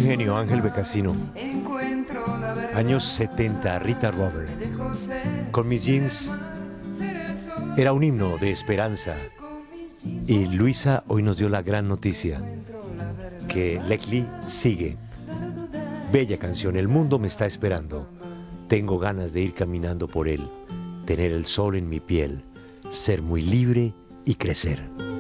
genio, Ángel Becasino. Años 70, Rita Robert. Con mis jeans era un himno de esperanza. Y Luisa hoy nos dio la gran noticia que Leclie sigue. Bella canción, el mundo me está esperando. Tengo ganas de ir caminando por él, tener el sol en mi piel, ser muy libre y crecer.